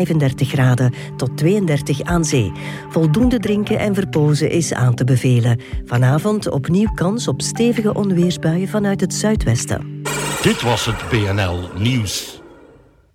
35 graden tot 32 aan zee. Voldoende drinken en verpozen is aan te bevelen. Vanavond opnieuw kans op stevige onweersbuien vanuit het zuidwesten. Dit was het BNL Nieuws.